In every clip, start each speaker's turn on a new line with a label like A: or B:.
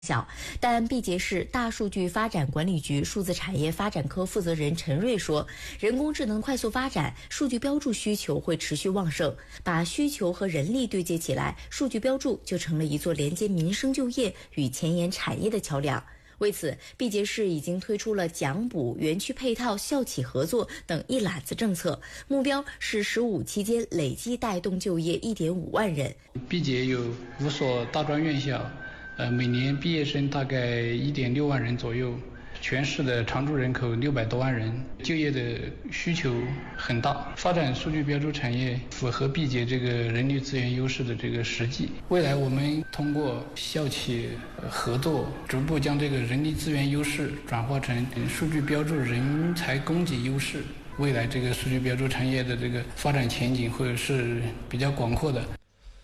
A: 小，但毕节市大数据发展管理局数字产业发展科负责人陈瑞说，人工智能快速发展，数据标注需求会持续旺盛，把需求和人力对接起来，数据标注就成了一座连接民生就业与前沿产业的桥梁。为此，毕节市已经推出了奖补、园区配套、校企合作等一揽子政策，目标是15期间累计带动就业1.5万人。
B: 毕节有5所大专院校，每年毕业生大概1.6万人左右，全市的常住人口600多万人，就业的需求很大。发展数据标注产业符合毕节这个人力资源优势的这个实际。未来我们通过校企合作，逐步将这个人力资源优势转化成数据标注人才供给优势。未来这个数据标注产业的这个发展前景会是比较广阔的。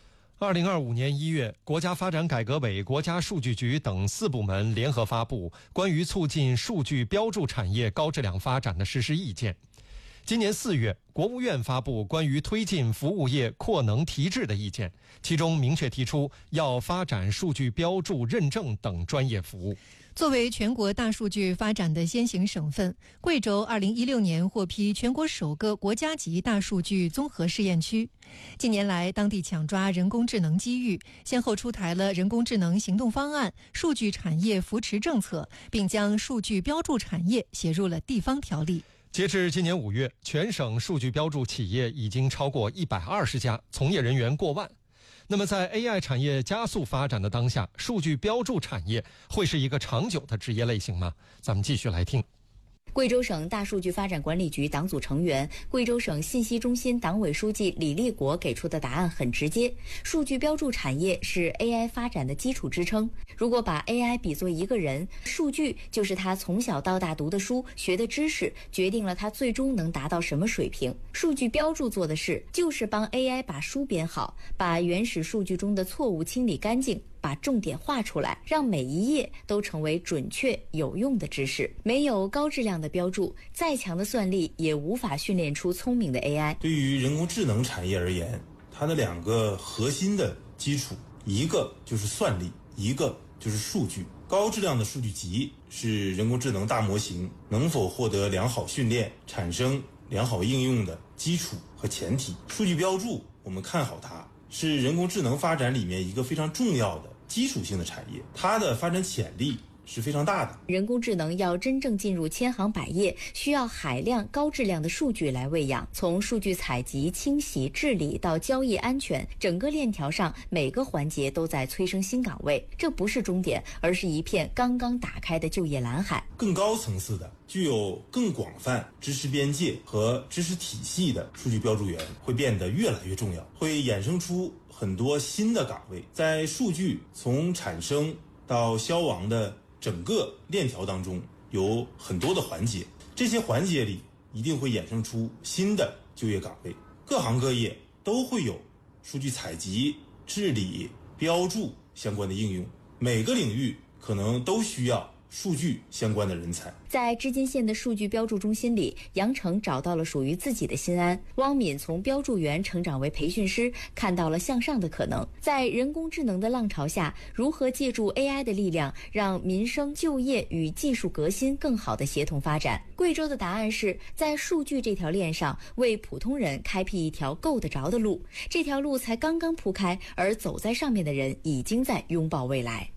C: 2025年1月，国家发展改革委、国家数据局等4部门联合发布关于促进数据标注产业高质量发展的实施意见。今年4月，国务院发布关于推进服务业扩能提质的意见，其中明确提出要发展数据标注认证等专业服务。
D: 作为全国大数据发展的先行省份，贵州2016年获批全国首个国家级大数据综合试验区。近年来，当地抢抓人工智能机遇，先后出台了人工智能行动方案、数据产业扶持政策，并将数据标注产业写入了地方条例。
C: 截至今年5月，全省数据标注企业已经超过120家，从业人员过万。那么在 AI 产业加速发展的当下，数据标注产业会是一个长久的职业类型吗？咱们继续来听。
A: 贵州省大数据发展管理局党组成员、贵州省信息中心党委书记李立国给出的答案很直接：数据标注产业是 AI 发展的基础支撑。如果把 AI 比作一个人，数据就是他从小到大读的书、学的知识，决定了他最终能达到什么水平。数据标注做的事就是帮 AI 把书编好，把原始数据中的错误清理干净，把重点画出来，让每一页都成为准确有用的知识。没有高质量的标注，再强的算力也无法训练出聪明的 AI。
E: 对于人工智能产业而言，它的2个核心的基础，一个就是算力，一个就是数据。高质量的数据集是人工智能大模型能否获得良好训练、产生良好应用的基础和前提。数据标注，我们看好它是人工智能发展里面一个非常重要的基础性的产业，它的发展潜力是非常大的。
A: 人工智能要真正进入千行百业，需要海量高质量的数据来喂养。从数据采集、清洗、治理到交易安全，整个链条上每个环节都在催生新岗位。这不是终点，而是一片刚刚打开的就业蓝海。
E: 更高层次的、具有更广泛知识边界和知识体系的数据标注员会变得越来越重要，会衍生出很多新的岗位。在数据从产生到消亡的整个链条当中，有很多的环节，这些环节里一定会衍生出新的就业岗位。各行各业都会有数据采集、治理、标注相关的应用，每个领域可能都需要数据相关的人才。
A: 在织金县的数据标注中心里，杨成找到了属于自己的心安。汪敏从标注员成长为培训师，看到了向上的可能。在人工智能的浪潮下，如何借助 AI 的力量，让民生、就业与技术革新更好的协同发展？贵州的答案是在数据这条链上，为普通人开辟一条够得着的路。这条路才刚刚铺开，而走在上面的人已经在拥抱未来。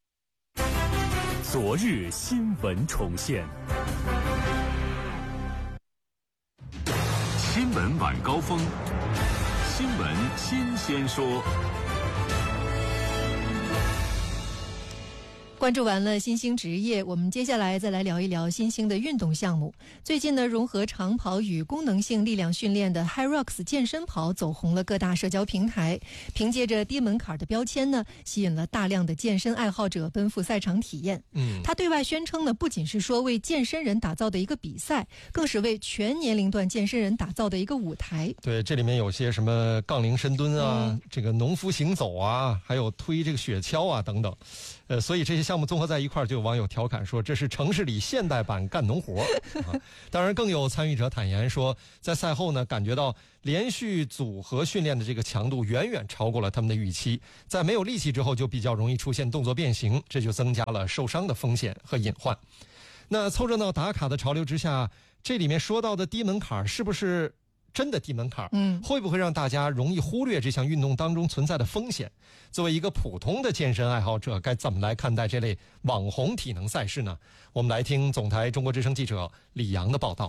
F: 昨日新闻重现，新闻晚高峰，新闻新鲜说。
D: 关注完了新兴职业，我们接下来再来聊一聊新兴的运动项目。最近呢，融合长跑与功能性力量训练的 HYROX 健身跑走红了各大社交平台，凭借着低门槛的标签呢，吸引了大量的健身爱好者奔赴赛场体验。他对外宣称呢，不仅是说为健身人打造的一个比赛，更是为全年龄段健身人打造的一个舞台。
C: 对，这里面有些什么杠铃深蹲啊，这个农夫行走啊，还有推这个雪橇啊等等。所以这些项项目综合在一块儿，就有网友调侃说这是城市里现代版干农活当然更有参与者坦言说，在赛后呢，感觉到连续组合训练的这个强度远远超过了他们的预期，在没有力气之后就比较容易出现动作变形，这就增加了受伤的风险和隐患。那凑热闹打卡的潮流之下，这里面说到的低门槛是不是真的低门槛？会不会让大家容易忽略这项运动当中存在的风险？作为一个普通的健身爱好者，该怎么来看待这类网红体能赛事呢？我们来听总台中国之声记者李阳的报道。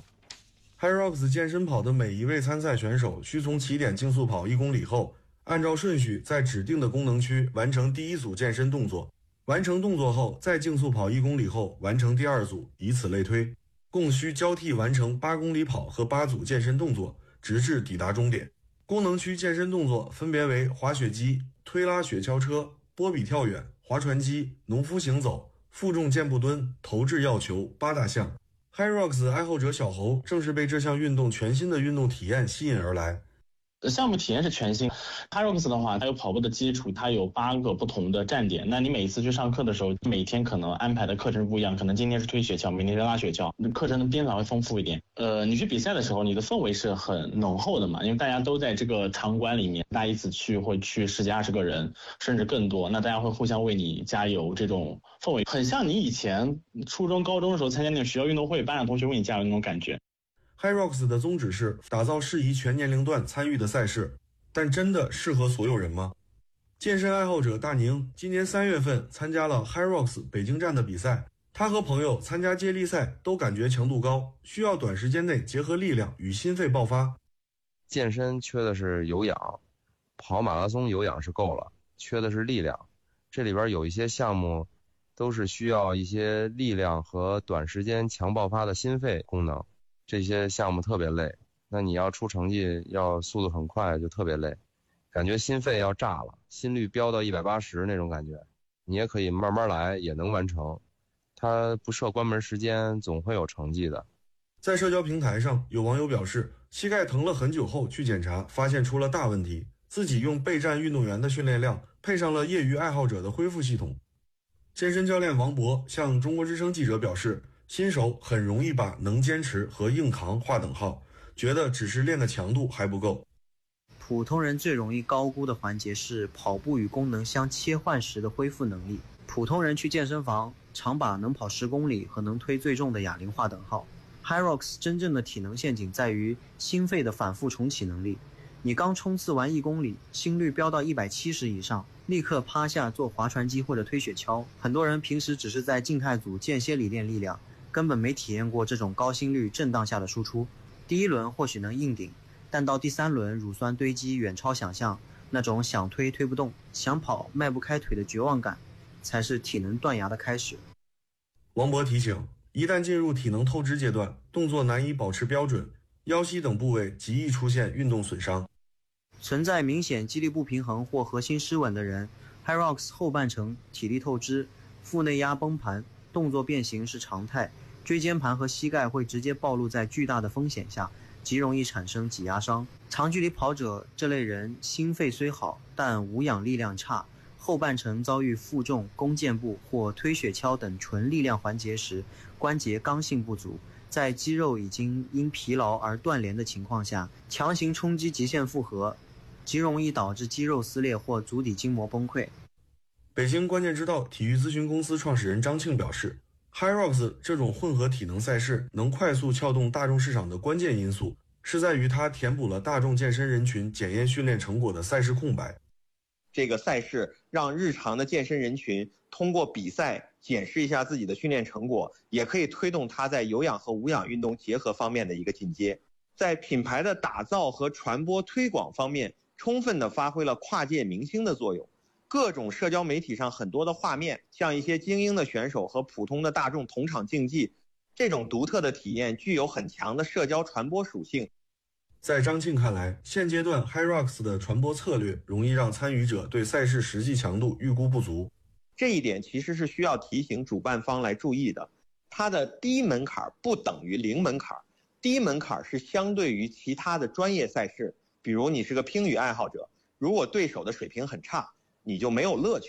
G: HYROX 健身跑的每一位参赛选手需从起点竞速跑1公里后，按照顺序在指定的功能区完成第一组健身动作，完成动作后再竞速跑1公里后完成第二组，以此类推，共需交替完成8公里跑和8组健身动作，直至抵达终点。功能区健身动作分别为滑雪机、推拉雪橇车、波比跳远、划船机、农夫行走、负重健步蹲、投掷药球8大项。HYROX 爱好者小侯正是被这项运动全新的运动体验吸引而来。
H: 项目体验是全新。HYROX 的话，它有跑步的基础，它有8个不同的站点。那你每一次去上课的时候，每天可能安排的课程不一样，可能今天是推雪橇，明天是拉雪橇，课程的编法会丰富一点。你去比赛的时候，你的氛围是很浓厚的嘛，因为大家都在这个场馆里面，大家一起去会去10几20个人，甚至更多。那大家会互相为你加油，这种氛围很像你以前初中、高中的时候参加那种学校运动会，班上同学为你加油那种感觉。
G: HYROX 的宗旨是打造适宜全年龄段参与的赛事，但真的适合所有人吗？健身爱好者大宁今年3月份参加了 HYROX 北京站的比赛，他和朋友参加接力赛都感觉强度高，需要短时间内结合力量与心肺爆发。
I: 健身缺的是有氧，跑马拉松有氧是够了，缺的是力量。这里边有一些项目都是需要一些力量和短时间强爆发的心肺功能，这些项目特别累，那你要出成绩要速度很快就特别累，感觉心肺要炸了，心率飙到180那种感觉。你也可以慢慢来，也能完成，它不设关门时间，总会有成绩的。
G: 在社交平台上，有网友表示膝盖疼了很久后去检查，发现出了大问题，自己用备战运动员的训练量配上了业余爱好者的恢复系统。健身教练王博向中国之声记者表示，新手很容易把能坚持和硬扛划等号，觉得只是练个强度还不够。
J: 普通人最容易高估的环节是跑步与功能相切换时的恢复能力。普通人去健身房常把能跑10公里和能推最重的哑铃划等号。HYROX 真正的体能陷阱在于心肺的反复重启能力。你刚冲刺完1公里，心率飙到170以上，立刻趴下做划船机或者推雪橇。很多人平时只是在静态组间歇里练力量，根本没体验过这种高心率震荡下的输出。第1轮或许能硬顶，但到第3轮乳酸堆积远超想象，那种想推推不动，想跑迈不开腿的绝望感，才是体能断崖的开始。
G: 王博提醒，一旦进入体能透支阶段，动作难以保持标准，腰膝等部位极易出现运动损伤。
J: 存在明显肌力不平衡或核心失稳的人， HYROX 后半程体力透支，腹内压崩盘，动作变形是常态，椎间盘和膝盖会直接暴露在巨大的风险下，极容易产生挤压伤。长距离跑者这类人心肺虽好，但无氧力量差，后半程遭遇负重、弓箭步或推雪橇等纯力量环节时，关节刚性不足，在肌肉已经因疲劳而断连的情况下，强行冲击极限负荷，极容易导致肌肉撕裂或足底筋膜崩溃。
G: 北京关键之道体育咨询公司创始人张庆表示， HYROX 这种混合体能赛事能快速撬动大众市场的关键因素，是在于它填补了大众健身人群检验训练成果的赛事空白。
K: 这个赛事让日常的健身人群通过比赛检视一下自己的训练成果，也可以推动它在有氧和无氧运动结合方面的一个进阶。在品牌的打造和传播推广方面，充分地发挥了跨界明星的作用。各种社交媒体上很多的画面，像一些精英的选手和普通的大众同场竞技，这种独特的体验具有很强的社交传播属性。
G: 在张庆看来，现阶段 HYROX 的传播策略容易让参与者对赛事实际强度预估不足。
K: 这一点其实是需要提醒主办方来注意的。它的低门槛不等于零门槛，低门槛是相对于其他的专业赛事，比如你是个乒羽爱好者，如果对手的水平很差，你就没有乐趣。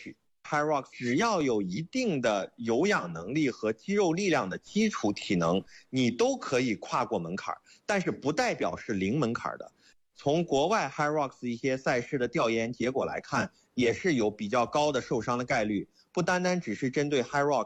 K: HYROX 只要有一定的有氧能力和肌肉力量的基础体能，你都可以跨过门槛，但是不代表是零门槛的。从国外 HYROX 一些赛事的调研结果来看，也是有比较高的受伤的概率，不单单只是针对 HYROX